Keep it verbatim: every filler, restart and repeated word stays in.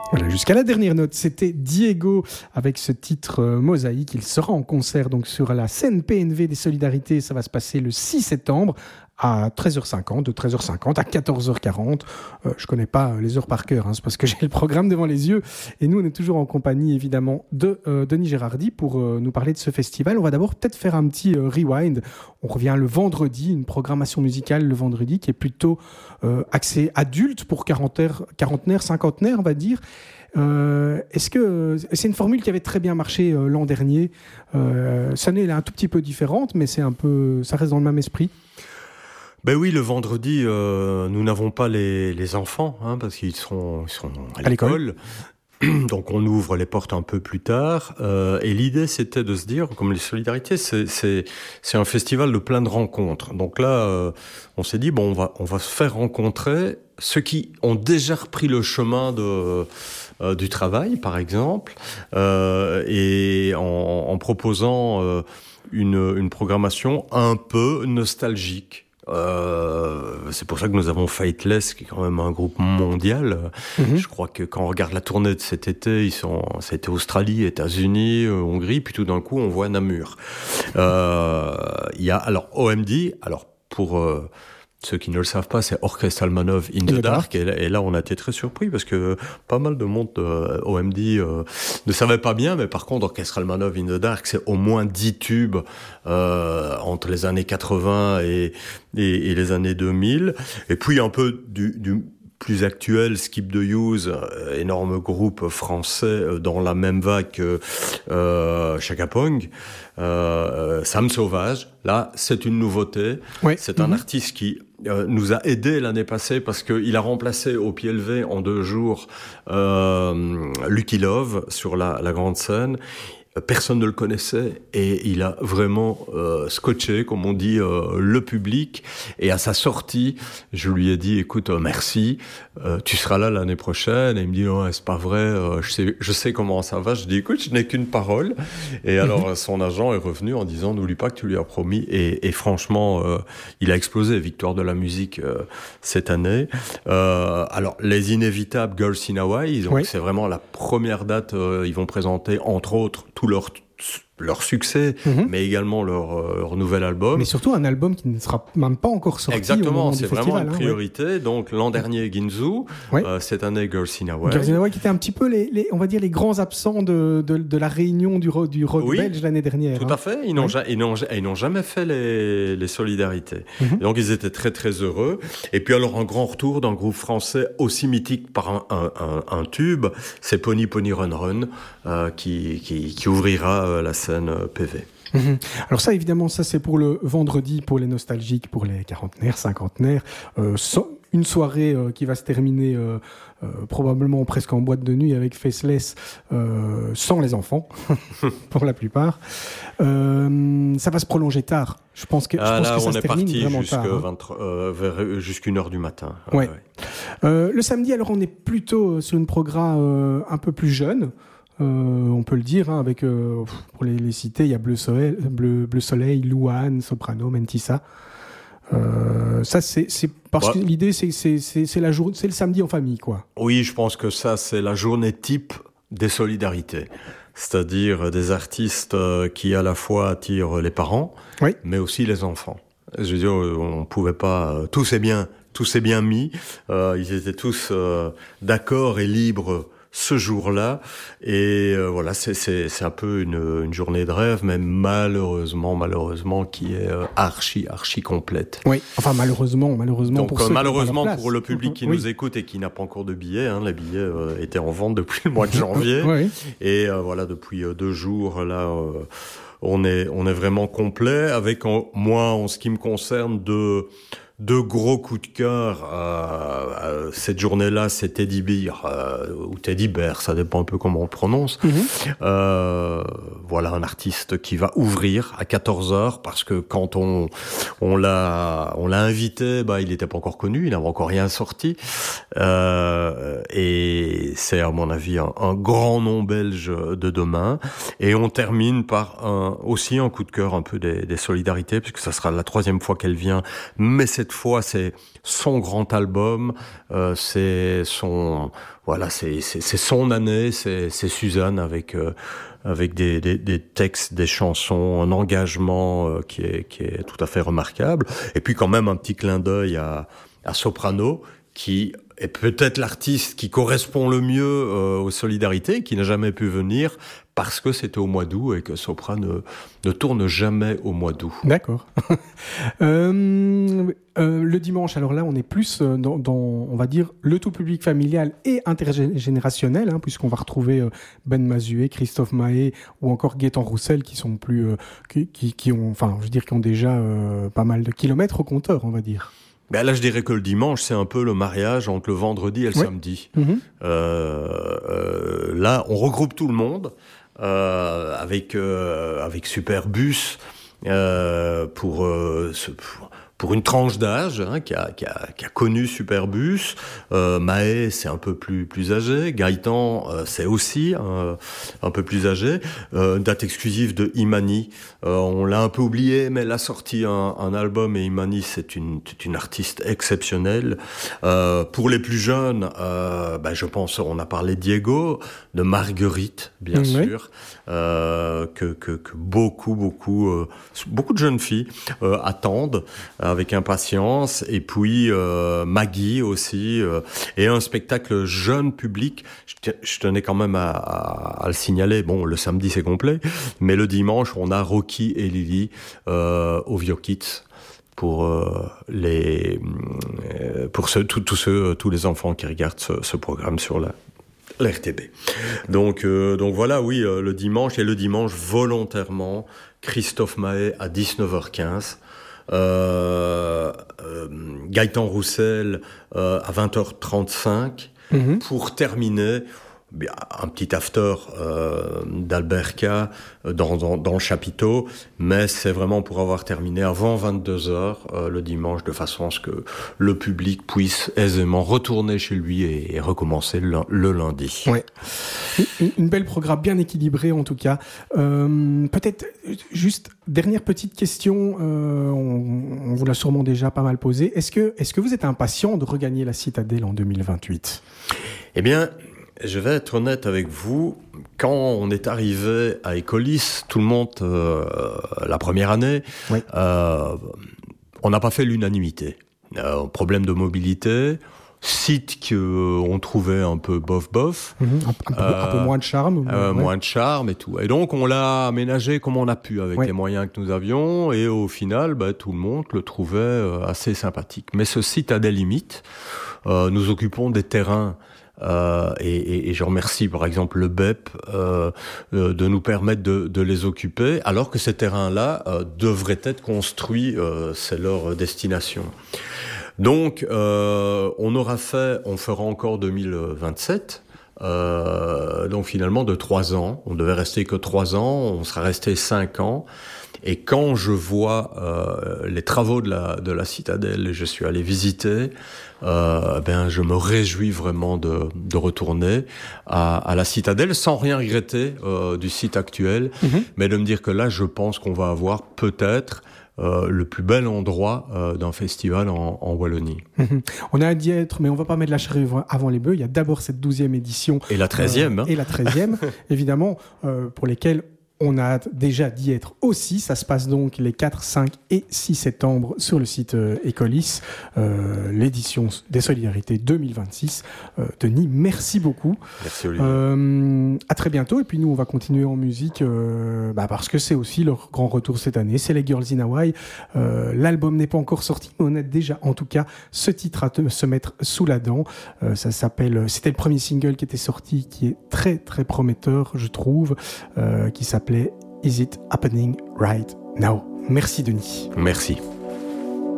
Voilà, jusqu'à la dernière note, c'était Diego avec ce titre euh, Mosaïque. Il sera en concert donc sur la scène P N V des Solidarités. Ça va se passer le six septembre à treize heures cinquante, de treize heures cinquante à quatorze heures quarante. Euh, je connais pas les heures par cœur, hein, c'est parce que j'ai le programme devant les yeux. Et nous, on est toujours en compagnie, évidemment, de euh, Denis Gérardi pour euh, nous parler de ce festival. On va d'abord peut-être faire un petit euh, rewind. On revient le vendredi, une programmation musicale le vendredi qui est plutôt euh, axée adulte pour quarantaire, quarantenaire, cinquantenaire, on va dire. Euh, est-ce que euh, c'est une formule qui avait très bien marché euh, l'an dernier? euh, Cette année, elle est un tout petit peu différente, mais c'est un peu, ça reste dans le même esprit. Ben oui, le vendredi, euh, nous n'avons pas les, les enfants, hein, parce qu'ils sont, ils sont à, à l'école. l'école. Donc on ouvre les portes un peu plus tard. Euh, et l'idée, c'était de se dire, comme les Solidarités, c'est, c'est, c'est un festival de plein de rencontres. Donc là, euh, on s'est dit, bon, on va, on va se faire rencontrer ceux qui ont déjà repris le chemin de... Euh, du travail, par exemple, euh, et en, en proposant euh, une, une programmation un peu nostalgique. Euh, c'est pour ça que nous avons Faithless, qui est quand même un groupe mondial. Mm-hmm. Je crois que quand on regarde la tournée de cet été, ils sont, c'était Australie, États-Unis, euh, Hongrie, puis tout d'un coup, on voit Namur. Euh, il y a alors O M D, alors pour... Euh, ceux qui ne le savent pas, c'est Orchestral Man of in the, the Dark. Et là, et là, on a été très surpris parce que pas mal de monde euh, O M D euh, ne savait pas bien. Mais par contre, Orchestral Man of in the Dark, c'est au moins dix tubes euh, entre les années quatre-vingts et, et, et les années deux mille. Et puis un peu du... du plus actuel, Skip the Use, euh, énorme groupe français euh, dans la même vague que euh, Chaka Pong, euh, Sam Sauvage. Là, c'est une nouveauté. Oui. C'est mm-hmm. un artiste qui euh, nous a aidé l'année passée parce qu'il a remplacé au pied levé en deux jours euh, Lucky Love sur la, la grande scène. Personne ne le connaissait et il a vraiment euh, scotché, comme on dit, euh, le public. Et à sa sortie, je lui ai dit, écoute, euh, merci, euh, tu seras là l'année prochaine. Et il me dit, non, c'est pas vrai, euh, je sais, je sais comment ça va. Je dis, écoute, je n'ai qu'une parole. Et alors, son agent est revenu en disant, n'oublie pas que tu lui as promis. Et, et franchement, euh, il a explosé, victoire de la musique euh, cette année. Euh, alors, les inévitables Girls in Hawaii, donc oui. c'est vraiment la première date. Euh, ils vont présenter, entre autres, tout leur, leur succès, mm-hmm. mais également leur, euh, leur nouvel album. Mais surtout un album qui ne sera même pas encore sorti. Exactement, c'est festival, vraiment une priorité. Hein, ouais. Donc l'an dernier, Ginzu, ouais. euh, cette année, Girls in Hawaii. Girls in Hawaii qui était un petit peu, les, les, on va dire, les grands absents de, de, de la réunion du, du rock oui, belge l'année dernière. Tout hein. à fait, ils n'ont, ouais. ja, ils, n'ont, ils n'ont jamais fait les, les solidarités. Mm-hmm. Donc ils étaient très très heureux. Et puis alors un grand retour d'un groupe français aussi mythique par un, un, un, un tube, c'est Pony Pony Run Run, euh, qui, qui, qui ouvrira euh, la scène euh, P V. Mmh. Alors ça, évidemment, ça c'est pour le vendredi, pour les nostalgiques, pour les quarantenaires, cinquantenaires. Euh, so- une soirée euh, qui va se terminer euh, euh, probablement presque en boîte de nuit avec Faceless, euh, sans les enfants, pour la plupart. Euh, ça va se prolonger tard. Je pense que, ah, je pense là, que ça on se est termine parti vraiment jusqu'à tard. vingt, euh, vers, jusqu'à une heure du matin. Ouais. Ouais. Euh, le samedi, alors on est plutôt sur une programme euh, un peu plus jeune. Euh, on peut le dire, hein, avec, euh, pour les, les citer, il y a Bleu Soleil, Bleu, Bleu Soleil, Louane, Soprano, Mentissa. Euh, ça, c'est, c'est parce bah, que l'idée, c'est, c'est, c'est, c'est, la jour, c'est le samedi en famille, quoi. Oui, je pense que ça, c'est la journée type des solidarités. C'est-à-dire des artistes qui, à la fois, attirent les parents, oui. mais aussi les enfants. Je veux dire, on ne pouvait pas... Tout s'est bien, tout s'est bien mis. Euh, ils étaient tous euh, d'accord et libres ce jour-là, et euh, voilà, c'est, c'est, c'est un peu une, une journée de rêve, mais malheureusement, malheureusement, qui est euh, archi, archi complète. Oui, enfin malheureusement, malheureusement Donc, pour euh, ceux malheureusement qui ont pour le public qui oui. nous écoute et qui n'a pas encore de billets, hein, les billets euh, étaient en vente depuis le mois de janvier, oui. et euh, voilà, depuis euh, deux jours, là, euh, on est, on est vraiment complet, avec en, moi, en ce qui me concerne, de... Deux gros coups de cœur euh, euh, cette journée-là, c'est Teddy Bear euh, ou Teddy Bear, ça dépend un peu comment on le prononce. Mm-hmm. Euh, voilà un artiste qui va ouvrir à quatorze heures parce que quand on on l'a on l'a invité, bah il n'était pas encore connu, il n'avait encore rien sorti. Euh, et c'est à mon avis un, un grand nom belge de demain. Et on termine par un, aussi un coup de cœur un peu des, des solidarités, puisque ça sera la troisième fois qu'elle vient, mais cette fois c'est son grand album, euh, c'est son voilà, c'est, c'est, c'est son année, c'est, c'est Suzanne avec euh, avec des, des, des textes, des chansons, un engagement euh, qui est qui est tout à fait remarquable. Et puis quand même un petit clin d'œil à, à Soprano, qui est peut-être l'artiste qui correspond le mieux euh, aux solidarités, qui n'a jamais pu venir parce que c'était au mois d'août et que Sopra ne, ne tourne jamais au mois d'août. D'accord. euh, euh, le dimanche, alors là, on est plus dans, dans, on va dire, le tout public familial et intergénérationnel, hein, puisqu'on va retrouver euh, Ben Mazué, Christophe Mahé ou encore Gaëtan Roussel, qui sont plus, euh, qui, qui, qui ont, enfin, je veux dire, qui ont déjà euh, pas mal de kilomètres au compteur, on va dire. Ben là, je dirais que le dimanche, c'est un peu le mariage entre le vendredi et le ouais. samedi. Mmh. Euh, euh, là, on regroupe tout le monde euh, avec euh, avec Superbus euh, pour, euh, ce, pour pour une tranche d'âge hein, qui a qui a qui a connu Superbus. Euh, Mahé, c'est un peu plus plus âgé. Gaëtan, euh, c'est aussi un, un peu plus âgé. Euh, date exclusive de Imani. Euh, on l'a un peu oublié, mais elle a sorti un, un album et Imani, c'est une c'est une artiste exceptionnelle. Euh, pour les plus jeunes, euh, ben je pense, on a parlé de Diego, de Marguerite, bien oui. sûr, euh, que, que que beaucoup beaucoup euh, beaucoup de jeunes filles euh, attendent avec impatience, et puis euh, Maggie aussi, euh, et un spectacle jeune public. Je, je tenais quand même à, à, à le signaler. Bon, le samedi c'est complet, mais le dimanche on a Rocky et Lily euh, au Vieux Kids pour euh, les euh, pour ceux tous tous ceux tous les enfants qui regardent ce, ce programme sur la l'R T B. Donc euh, donc voilà, oui, euh, le dimanche, et le dimanche volontairement Christophe Mahé à dix-neuf heures quinze. Euh, euh, Gaëtan Roussel euh, à vingt heures trente-cinq mmh. pour terminer bien, un petit after euh, d'Albert K dans, dans, dans le chapiteau, mais c'est vraiment pour avoir terminé avant vingt-deux heures euh, le dimanche, de façon à ce que le public puisse aisément retourner chez lui et, et recommencer le, le lundi. Ouais. Une, une belle programme bien équilibrée en tout cas. Euh, peut-être juste dernière petite question, euh, on, on vous l'a sûrement déjà pas mal posée. Est-ce que, est-ce que vous êtes impatient de regagner la Citadelle en deux mille vingt-huit ? Eh bien, je vais être honnête avec vous. Quand on est arrivé à Écolis, tout le monde, euh, la première année, oui. euh, on n'a pas fait l'unanimité. Euh, problème de mobilité, site qu'on trouvait un peu bof-bof. Mmh, un, un, peu, euh, un peu moins de charme. Euh, ouais. Moins de charme et tout. Et donc, on l'a aménagé comme on a pu, avec ouais. les moyens que nous avions. Et au final, bah, tout le monde le trouvait euh, assez sympathique. Mais ce site a des limites. Euh, nous occupons des terrains. Euh, et, et, et je remercie par exemple le B E P euh, euh, de nous permettre de, de les occuper, alors que ces terrains-là euh, devraient être construits, euh, c'est leur destination. Donc euh, on aura fait, on fera encore deux mille vingt-sept, euh, donc finalement de trois ans, on devait rester que trois ans, on sera resté cinq ans. Et quand je vois euh, les travaux de la de la Citadelle, et je suis allé visiter, euh, ben je me réjouis vraiment de de retourner à, à la Citadelle sans rien regretter euh, du site actuel, mmh. mais de me dire que là, je pense qu'on va avoir peut-être Euh, le plus bel endroit euh, d'un festival en, en Wallonie. Mmh. On a à d'y être, mais on va pas mettre la charrue avant les bœufs. Il y a d'abord cette douzième édition. Et la treizième. Euh, hein. Et la treizième, évidemment, euh, pour lesquelles on a déjà d'y être aussi. Ça se passe donc les quatre, cinq et six septembre sur le site euh, Écolis, euh, l'édition des Solidarités deux mille vingt-six. Euh, Denis, merci beaucoup. Merci Olivier. Euh, à très bientôt. Et puis nous, on va continuer en musique euh, bah parce que c'est aussi leur grand retour cette année. C'est les Girls in Hawaii. Euh, l'album n'est pas encore sorti, mais on a déjà en tout cas ce titre à te, se mettre sous la dent. Euh, ça s'appelle, c'était le premier single qui était sorti, qui est très très prometteur, je trouve, euh, qui s'appelle Is It Happening Right Now? Merci Denis. Merci.